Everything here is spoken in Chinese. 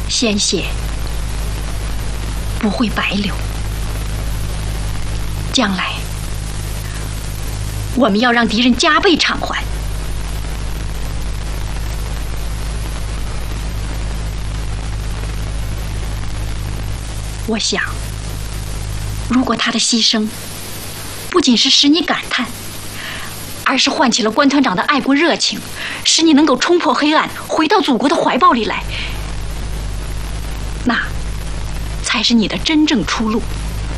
鲜血不会白流。将来，我们要让敌人加倍偿还。我想，如果他的牺牲不仅是使你感叹，而是唤起了关团长的爱国热情，使你能够冲破黑暗，回到祖国的怀抱里来，那才是你的真正出路。